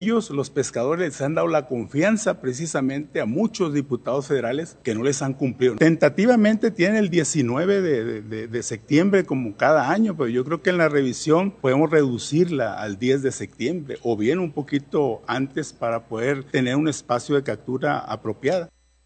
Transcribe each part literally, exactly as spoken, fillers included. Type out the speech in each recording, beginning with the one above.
Ellos, los pescadores, les han dado la confianza precisamente a muchos diputados federales que no les han cumplido. Tentativamente tienen el diecinueve de, de, de septiembre como cada año, pero yo creo que en la revisión podemos reducirla al diez de septiembre o bien un poquito antes para poder tener un espacio de captura apropiada.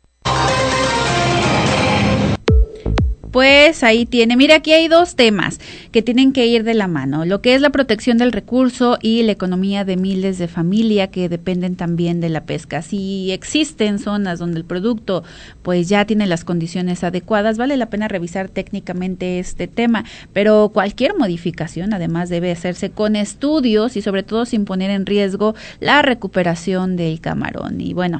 Pues ahí tiene, mira, aquí hay dos temas que tienen que ir de la mano, lo que es la protección del recurso y la economía de miles de familias que dependen también de la pesca. Si existen zonas donde el producto pues ya tiene las condiciones adecuadas, vale la pena revisar técnicamente este tema, pero cualquier modificación además debe hacerse con estudios y sobre todo sin poner en riesgo la recuperación del camarón. Y bueno,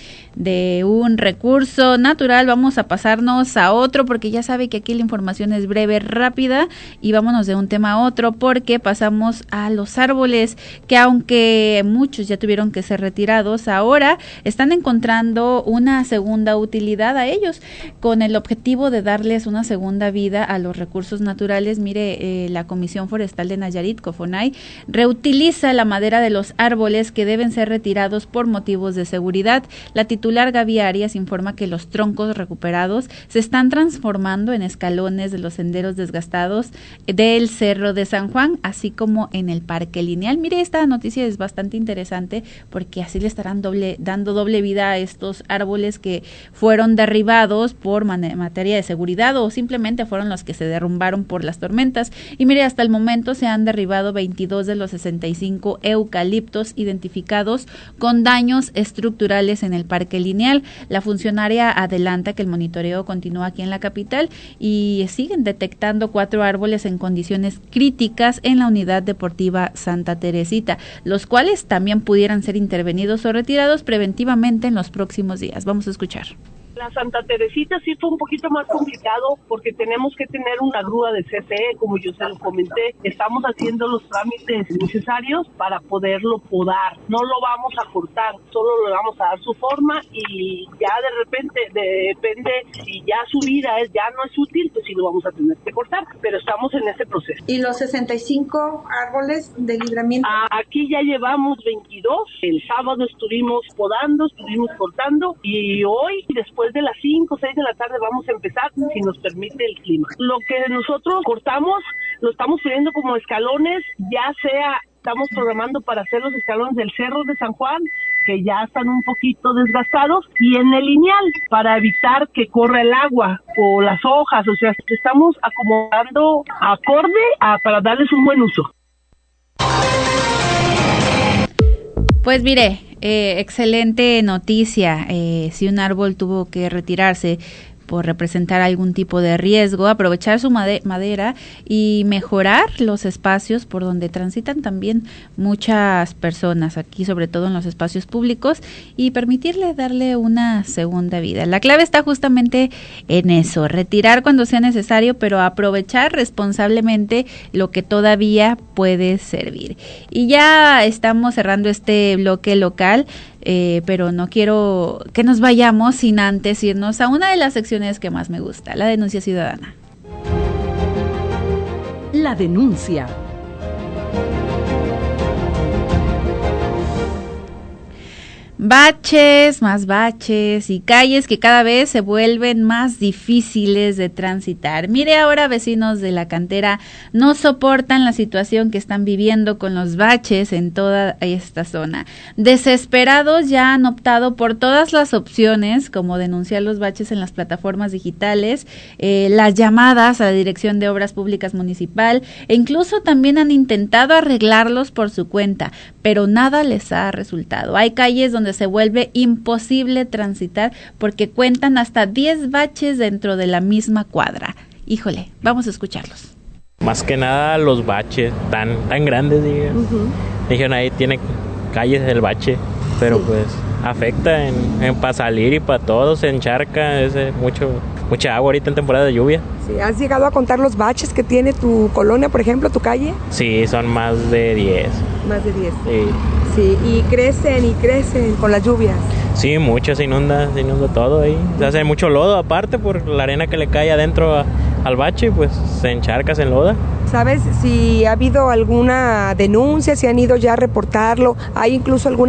de un recurso natural vamos a pasarnos a otro, porque ya sabe que aquí la información es breve, rápida, y vámonos de un tema a otro porque pasamos a los árboles que, aunque muchos ya tuvieron que ser retirados, ahora están encontrando una segunda utilidad a ellos con el objetivo de darles una segunda vida a los recursos naturales. Mire, eh, la Comisión Forestal de Nayarit, COFONAI, reutiliza la madera de los árboles que deben ser retirados por motivos de seguridad. La titular Gaby Arias informa que los troncos recuperados se están transformando en escalones de los senderos desgastados del Cerro de San Juan, así como en el Parque Lineal. Mire, esta noticia es bastante interesante porque así le estarán doble, dando doble vida a estos árboles que fueron derribados por man- materia de seguridad o simplemente fueron los que se derrumbaron por las tormentas. Y mire, hasta el momento se han derribado veintidós de los sesenta y cinco eucaliptos identificados con daños estructurales en el Parque Lineal. La funcionaria adelanta que el monitoreo continúa aquí en la capital y siguen detectando cuatro árboles en condiciones críticas en la unidad deportiva Santa Teresita, los cuales también pudieran ser intervenidos o retirados preventivamente en los próximos días. Vamos a escuchar. La Santa Teresita sí fue un poquito más complicado porque tenemos que tener una grúa de C F E, como yo se lo comenté. Estamos haciendo los trámites necesarios para poderlo podar. No lo vamos a cortar, solo le vamos a dar su forma y ya de repente, de, depende, si ya su vida es, ya no es útil, pues sí lo vamos a tener que cortar, pero estamos en ese proceso. ¿Y los sesenta y cinco árboles de libramiento? Ah, aquí ya llevamos veintidós. El sábado estuvimos podando, estuvimos cortando y hoy, después de las cinco o seis de la tarde vamos a empezar, si nos permite el clima. Lo que nosotros cortamos, lo estamos poniendo como escalones, ya sea, estamos programando para hacer los escalones del Cerro de San Juan, que ya están un poquito desgastados, y en el lineal, para evitar que corra el agua o las hojas, o sea, estamos acomodando acorde a, para darles un buen uso. Pues mire, eh, excelente noticia. Eh, si un árbol tuvo que retirarse por representar algún tipo de riesgo, aprovechar su made- madera y mejorar los espacios por donde transitan también muchas personas, aquí sobre todo en los espacios públicos, y permitirle darle una segunda vida. La clave está justamente en eso, retirar cuando sea necesario, pero aprovechar responsablemente lo que todavía puede servir. Y ya estamos cerrando este bloque local. Eh, pero no quiero que nos vayamos sin antes irnos a una de las secciones que más me gusta, la denuncia ciudadana. La denuncia. Baches, más baches y calles que cada vez se vuelven más difíciles de transitar. Mire, ahora vecinos de la cantera no soportan la situación que están viviendo con los baches en toda esta zona. Desesperados ya han optado por todas las opciones, como denunciar los baches en las plataformas digitales, eh, las llamadas a la Dirección de Obras Públicas Municipal, e incluso también han intentado arreglarlos por su cuenta, pero nada les ha resultado. Hay calles donde se vuelve imposible transitar porque cuentan hasta diez baches dentro de la misma cuadra. Híjole, vamos a escucharlos. Más que nada los baches tan tan grandes, digan. Uh-huh. Dijeron ahí tiene calles del bache, pero sí, pues afecta en, en para salir y para todo, se encharca, es mucho mucha agua ahorita en temporada de lluvia. Sí, ¿has llegado a contar los baches que tiene tu colonia, por ejemplo, tu calle? Sí, son más de diez. Más de diez. Sí. Sí, y crecen y crecen con las lluvias. Sí, mucho, se inunda, se inunda todo ahí. Se hace mucho lodo aparte por la arena que le cae adentro a, al bache, pues se encharca, se enloda. ¿Sabes si ha habido alguna denuncia, si han ido ya a reportarlo? ¿Hay incluso alguna